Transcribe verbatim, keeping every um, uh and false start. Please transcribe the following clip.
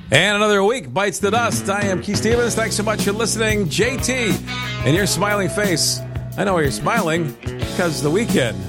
And another week bites the dust. I am Keith Stevens. Thanks so much for listening. J T, and your smiling face. I know you're smiling because the weekend